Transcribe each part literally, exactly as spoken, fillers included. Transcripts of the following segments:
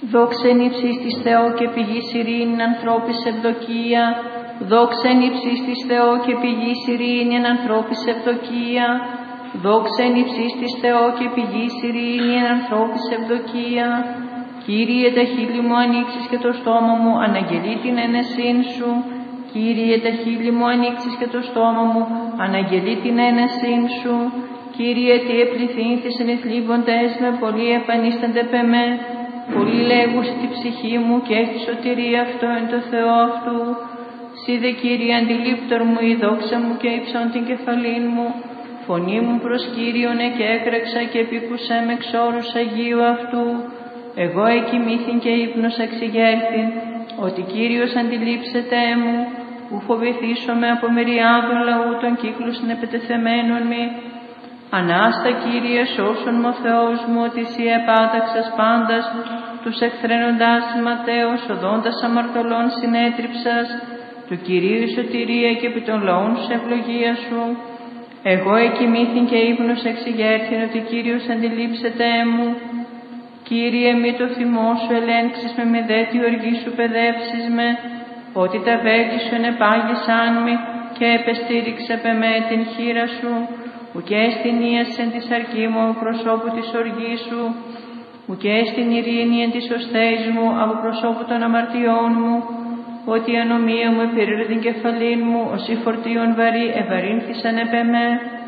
Δόξα εν υψής της Θεό και πηγής ειρήνην ανθρώπης ευδοκία. Δόξα εν υψής της Θεό και πηγής ειρήνην ανθρώπης ευδοκία. Δόξα εν υψής της Θεό και πηγής ειρήνην ανθρώπης ευδοκία. Κύριε, τα χείλη μου ανοίξεις και το στόμα μου αναγγελεί την ένεσήν σου. Κύριε, τα χείλη μου ανοίξεις και το στόμα μου αναγγελεί την ένεσήν σου. Κύριε, τι επληθύνθης εν εθλίβοντες με, πολλοί επανίστανται πεμέ. Πολλοί λέγουσι τη ψυχή μου και έχει σωτηρία αυτό εν το Θεό αυτού. Σύ δε, Κύριε, αντιλήπτορ μου, η δόξα μου και υψών την κεφαλήν μου. Φωνή μου προς Κύριον και έκραξα και επίκουσα με εξόρους Αγίου αυτού. Εγώ εκοιμήθην και ύπνος εξηγέρθην, ότι Κύριος αντιλήψεται μου. Ου φοβηθήσομαι από μυριάδων λαού των κύκλους συνεπετεθεμένων μη. Ανάστα, Κύριε, σώσον μου ο Θεός μου, ότι Συ επάταξας πάντας, τους εχθρένοντας ματέως, οδόντας αμαρτωλών συνέτριψας, του Κυρίου η σωτηρία και επί των λαών σου ευλογία σου. Εγώ εκοιμήθην και ύπνος εξηγέρθην, ότι Κύριος αντιλήψεται μου. Κύριε, μη το θυμό σου ελέγξεις με, μη δε τη οργή σου παιδεύσεις με, ότι τα βέλη σου ενεπάγησαν με και επεστήριξε πε με την χείρα σου. Ουκέ στην ίαση εν της αρκή μου από προσώπου της οργής σου, ουκέ στην ειρήνη εν της οστέης μου από προσώπου των αμαρτιών μου, ότι η ανομία μου επήρε την κεφαλήν μου, όσοι φορτίων βαρύ ευαρύνθησαν επ' εμέ.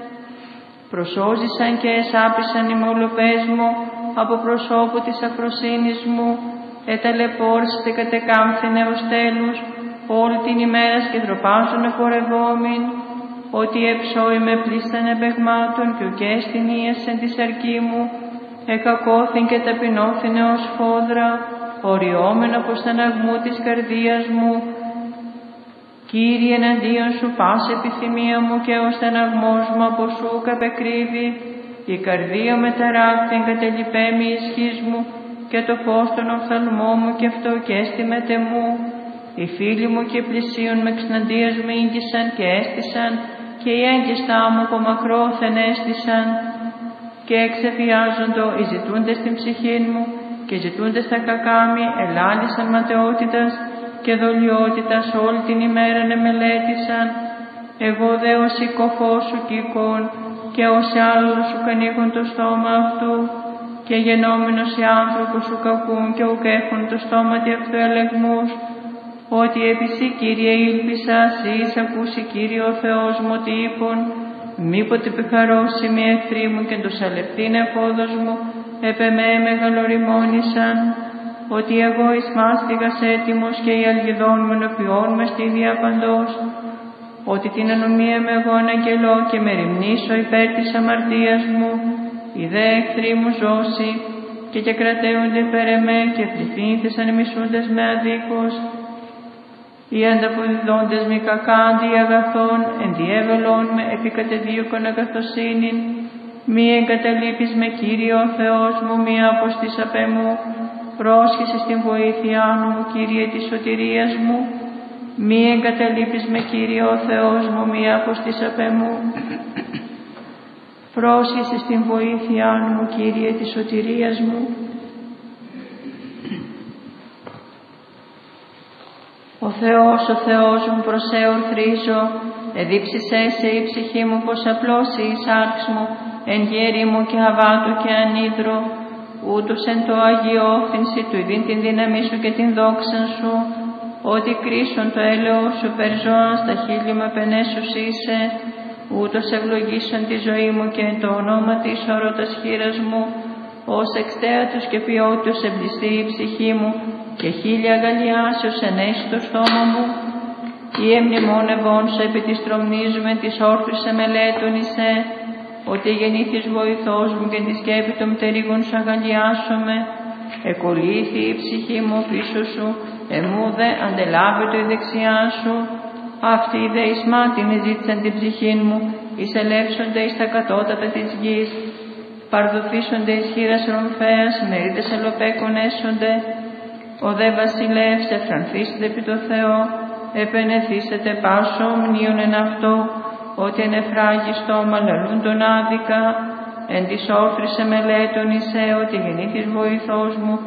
Προσώζησαν και εσάπησαν οι μολοπές μου από προσώπου της αφροσύνης μου, εταλαιπώρησετε κατεκάμφθην έως τέλους, όλη την ημέρα σκεδροπάζουν επορευόμην. Ότι εψώοι με πλήσαν επεγμάτων και ουκέ στην ίασεν της αρκή μου, εκακώθην και ταπεινώθην ως φόδρα, οριόμενο από στεναγμού της καρδίας μου. Κύριε, εναντίον σου πάση επιθυμία μου και ο στεναγμός μου από σου καπεκρύβει. Η καρδία με ταράχθην κατελειπέμει η ισχύς μου και το φως των οφθαλμών μου και αυτό και στη μετεμού. Οι φίλοι μου και πλησίον με εξναντίας μου ήγγισαν και έστησαν, και οι έγκυστά μου από μακρόθεν έστησαν. Και εξεφιάζοντο οι ζητούντες την ψυχή μου, και ζητούντες τα κακά μη ελάλησαν ματαιότητας και δολιότητας όλη την ημέρα εμελέτησαν. Εγώ δε ως οικοφός σου κοίκον, και ως άλλο σου κανήκον το στόμα αυτού, και γενόμενος οι άνθρωπος σου κακούν και ουκ έχουν το στόμα αυτού ελεγμούς. Ότι επί Συ, Κύριε, ήλπισα, Συ εις ακούσει, Κύριε ο Θεός μου, ότι είπων, μήποτε επιχαρώσει μη εχθροί μου και τους αλεπτήν εφόδος μου, επ' εμέ μεγαλοριμόνησαν. Ότι εγώ εις μάστιγας έτοιμος και οι αλγιδών μου ενωπιών με στη διαπαντός. Ότι την ανομία με εγώ αναγγελώ και με ρημνήσω υπέρ της αμαρτίας μου, οι δε εχθροί μου ζώσει, και και κρατέονται υπέρ εμέ και πληθύνθησαν οι μισούντες με αδίκως. Οι ανταποδιδόντες μη κακά αντί αγαθών, ενδιέβελών με επικατεδίωκον αγαθοσύνην. Μη εγκαταλείπεις με, Κύριε ο Θεός μου, μη αποστής απ' εμού. Πρόσχεσαι στην βοήθειά μου, Κύριε της σωτηρίας μου. Μη εγκαταλείπεις με, Κύριε ο Θεός μου, μη αποστής απ' εμού. Πρόσχεσαι στην βοήθειά μου, Κύριε της σωτηρίας μου. Ο Θεός, ο Θεός μου, προς σε ορθρίζω, εδίψησέ σε η ψυχή μου πως απλώσει η σάρξ μου, εν γέρι μου και αβάτω και ανίδρο, ούτως εν το αγιόφθηνση του ειδήν την δύναμή σου και την δόξαν σου, ότι κρίσον το έλεος σου περζώαν στα χείλη μου επενέσους είσαι, ούτως ευλογήσον τη ζωή μου και εν το ονόμα της ορώτας χείρας μου, ως εξτέατος και ποιότητος εμπλιστεί η ψυχή μου και χίλια αγαλιάσεως ενέσει το στόμα μου. Ή εμνημόνευόν σου επί της τρομνής μου εν της όρθρης εμελέτων εισέ, ότι γεννήθης βοηθός μου και τη σκέπη των πτερίγων σου αγαλιάσομαι. Εκολύθη η ψυχή μου πίσω σου, εμού δε αντελάβετο η δεξιά σου. Αυτοί δε εις μάτιν ζήτησαν την ψυχήν μου, εισελεύσονται εις τα κατώτατα της γης. Παρδοθήσονται εις χείρας ρομφέας, μερίτες αλλοπέκων έσονται. Ο δε βασιλεύς εφρανθήσετε επί το Θεό, επενεθήσετε πάσο μνίον εν αυτό, ότι εν εφράγει στόμα λαλούν τον άδικα. Εν της όρθρης εμελέτων εισέ, ότι γεννήθης βοηθός μου,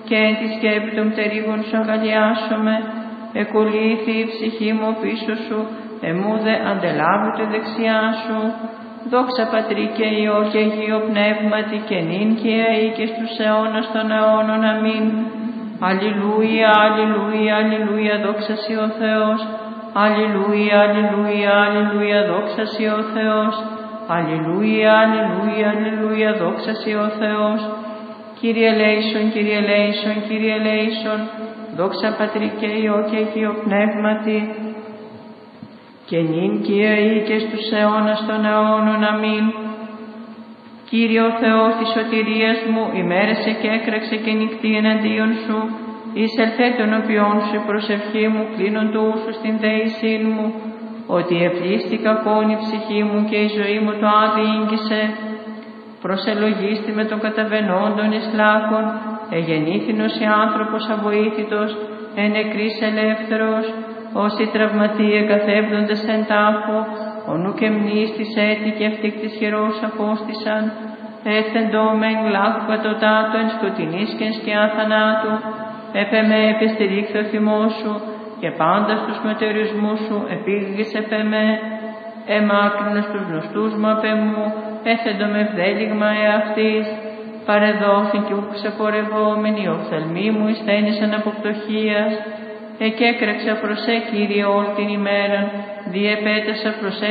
και εν τη σκέπη των πτερίγων σου αγαλιάσομαι. Εκολύθη η ψυχή μου πίσω σου, εμού δε αντελάβετε δεξιά σου. Δόξα Πατρί και Υιό και Αγίο Πνεύματι και νυν και αεί και στους αιώνας των αιώνων. Αμήν. Αλληλούια, αλληλούια, αλληλούια, δόξα Συ ο Θεός. Αλληλούια, αλληλούια, αλληλούια, δόξα Συ ο Θεός. Αλληλούια, αλληλούια, αλληλούια, δόξα Συ ο Θεός. Κύριε ελέησον, Κύριε ελέησον, Κύριε ελέησον, δόξα Πατρί και Υιό και Αγίο Πνεύματι, και νυν και αεί και στους αιώνας των αιώνων. Αμήν. Κύριε ο Θεός της σωτηρίας μου, ημέρεσε και έκραξε και νυχτή εναντίον σου. Εισελθέ των οποίων σου η προσευχή μου, κλείνον του ούσου στην δεήσήν μου, ότι επλήστη κακόν η ψυχή μου και η ζωή μου το άδει ήγγισε. Προσελογίστη με των καταβαινόντων εις λάκων, εγεννήθηνος η άνθρωπος αβοήθητος, εν νεκρής ελεύθερος, όσοι τραυματίε εγκαθεύδοντες εν τάφο, ο νου και μνής της έτη και αυτοί της χειρός απόστησαν, έθεντο μεν λάκου κατωτάτω εν σκοτεινής και εν σκιά θανάτου, έπε με επιστηρίχθη ο θυμός σου, και πάντα στους μετεωρισμούς σου επήγγεις επέ με, εμάκρυνος τους γνωστούς μου απέ μου, έθεντο με βδέλιγμα εαυτής, παρεδόθην κι ούκ ξεπορευόμενοι, οφθαλμοί μου εισθένησαν από πτωχίας, εκέκραξα προς σε, Κύριε, όλη την ημέρα, διεπέτασα προς